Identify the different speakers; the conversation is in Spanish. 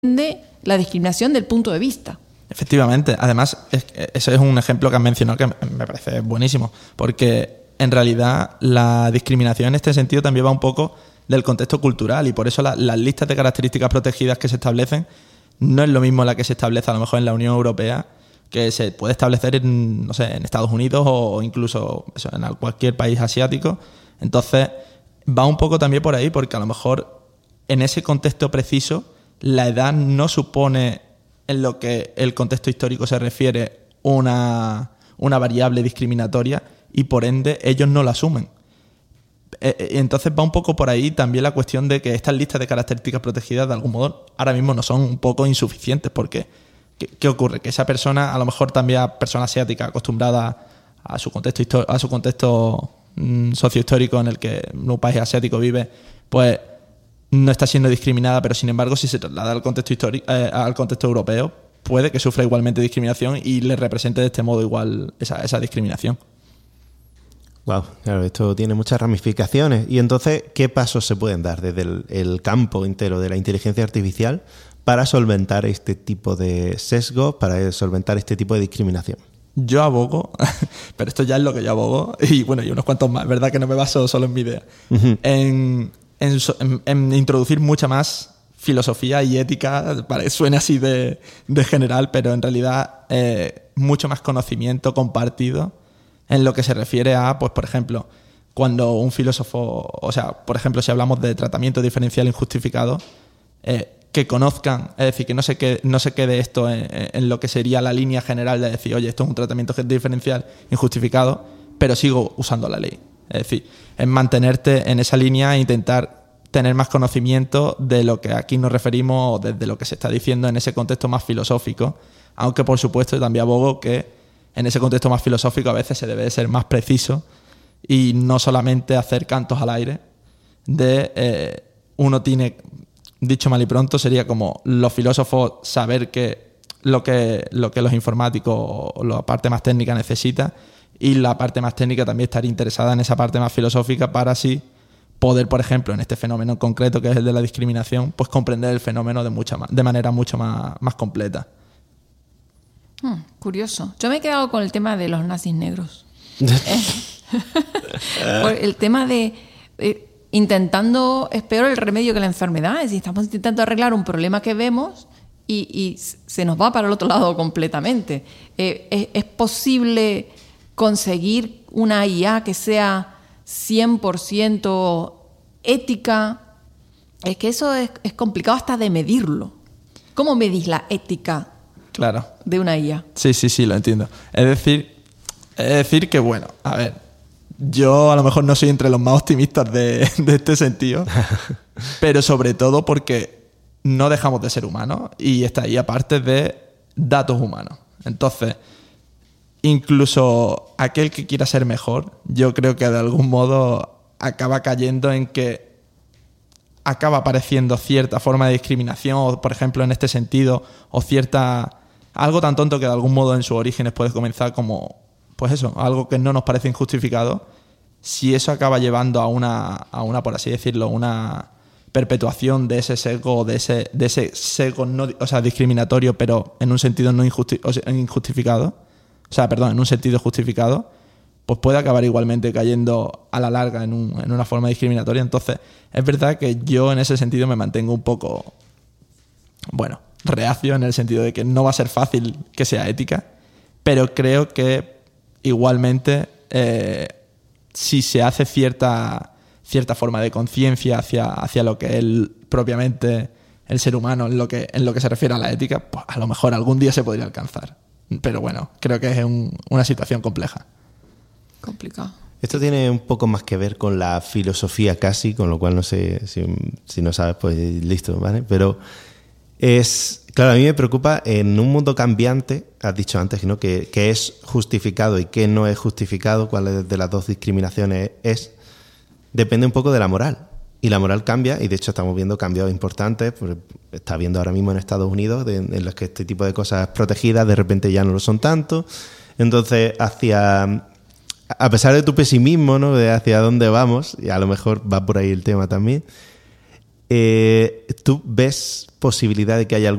Speaker 1: la discriminación del punto de vista.
Speaker 2: Efectivamente. Además, ese es un ejemplo que has mencionado que me parece buenísimo, porque en realidad la discriminación en este sentido también va un poco del contexto cultural, y por eso las listas de características protegidas que se establecen no es lo mismo la que se establece a lo mejor en la Unión Europea, que se puede establecer en, no sé, en Estados Unidos o incluso en cualquier país asiático. Entonces va un poco también por ahí, porque a lo mejor en ese contexto preciso la edad no supone, en lo que el contexto histórico se refiere, una variable discriminatoria, y por ende ellos no la asumen. Entonces va un poco por ahí también la cuestión de que estas listas de características protegidas de algún modo ahora mismo no son un poco insuficientes, porque ¿qué ocurre? Que esa persona, a lo mejor también persona asiática acostumbrada a su contexto sociohistórico en el que un país asiático vive, pues no está siendo discriminada, pero sin embargo si se traslada al contexto al contexto europeo, puede que sufra igualmente discriminación y le represente de este modo igual esa discriminación.
Speaker 3: Wow, claro, esto tiene muchas ramificaciones. Y entonces, ¿qué pasos se pueden dar desde el campo entero de la inteligencia artificial para solventar este tipo de sesgos, para solventar este tipo de discriminación?
Speaker 2: Yo abogo, pero esto ya es lo que yo abogo, y bueno, y unos cuantos más, verdad que no me baso solo en mi idea, en introducir mucha más filosofía y ética, para que suene así de general, pero en realidad mucho más conocimiento compartido en lo que se refiere a, pues por ejemplo, cuando un filósofo, o sea, por ejemplo, si hablamos de tratamiento diferencial injustificado, que conozcan, es decir, que no se quede esto en lo que sería la línea general de decir, oye, esto es un tratamiento diferencial injustificado, pero sigo usando la ley. Es decir, es mantenerte en esa línea e intentar tener más conocimiento de lo que aquí nos referimos, o desde lo que se está diciendo en ese contexto más filosófico, aunque por supuesto también abogo que en ese contexto más filosófico a veces se debe de ser más preciso y no solamente hacer cantos al aire de uno tiene, dicho mal y pronto, sería como los filósofos saber que lo que los informáticos o la parte más técnica necesita, y la parte más técnica también estar interesada en esa parte más filosófica para así poder, por ejemplo, en este fenómeno en concreto que es el de la discriminación, pues comprender el fenómeno de manera mucho más completa.
Speaker 1: Curioso. Yo me he quedado con el tema de los nazis negros. El tema de intentando, es peor el remedio que la enfermedad. Es decir, estamos intentando arreglar un problema que vemos y se nos va para el otro lado completamente. ¿Es posible conseguir una IA que sea 100% ética? Es que eso es complicado hasta de medirlo. ¿Cómo medís la ética?
Speaker 2: Claro.
Speaker 1: De una IA.
Speaker 2: Sí, lo entiendo. Es decir que, bueno, a ver, yo a lo mejor no soy entre los más optimistas de este sentido, pero sobre todo porque no dejamos de ser humanos y esta IA parte de datos humanos. Entonces, incluso aquel que quiera ser mejor, yo creo que de algún modo acaba cayendo en que acaba apareciendo cierta forma de discriminación, o por ejemplo en este sentido, o algo tan tonto que de algún modo en sus orígenes puede comenzar como, pues eso, algo que no nos parece injustificado. Si eso acaba llevando a una, por así decirlo, una perpetuación de ese sesgo, de ese sesgo no, o sea, discriminatorio, pero en un sentido no injustificado, o sea, perdón, en un sentido justificado, pues puede acabar igualmente cayendo a la larga en una forma discriminatoria. Entonces, es verdad que yo en ese sentido me mantengo un poco, bueno, reacio, en el sentido de que no va a ser fácil que sea ética, pero creo que igualmente si se hace cierta forma de conciencia hacia lo que es propiamente el ser humano en lo que se refiere a la ética, pues a lo mejor algún día se podría alcanzar. Pero bueno, creo que es una situación compleja.
Speaker 1: Complicado.
Speaker 3: Esto tiene un poco más que ver con la filosofía casi, con lo cual no sé si no sabes, pues listo, ¿vale? Pero claro, a mí me preocupa en un mundo cambiante, has dicho antes, ¿no? que es justificado y que no es justificado, cuál de las dos discriminaciones depende un poco de la moral. Y la moral cambia, y de hecho estamos viendo cambios importantes, pues está viendo ahora mismo en Estados Unidos, en los que este tipo de cosas protegidas de repente ya no lo son tanto. Entonces, a pesar de tu pesimismo, ¿no? De hacia dónde vamos, y a lo mejor va por ahí el tema también, ¿tú ves posibilidad de que haya